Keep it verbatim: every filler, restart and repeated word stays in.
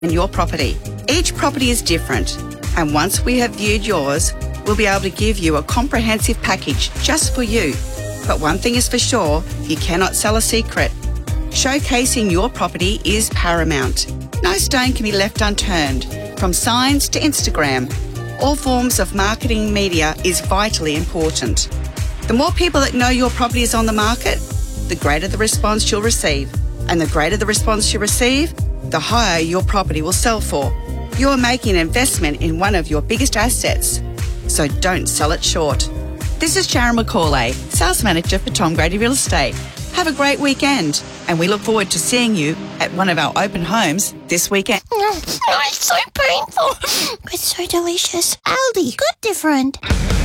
in your property. Each property is different, and once we have viewed yours, we'll be able to give you a comprehensive package just for you. But one thing is for sure, you cannot sell a secret. Showcasing your property is paramount. No stone can be left unturned, from signs to Instagram. All forms of marketing media is vitally important. The more people that know your property is on the market, the greater the response you'll receive. And the greater the response you receive, the higher your property will sell for. You're making an investment in one of your biggest assets, so don't sell it short. This is Sharon McCauley, Sales Manager for Tom Grady Real Estate. Have a great weekend, and we look forward to seeing you at one of our open homes this weekend. Oh, it's so painful. It's so delicious. Aldi, good different.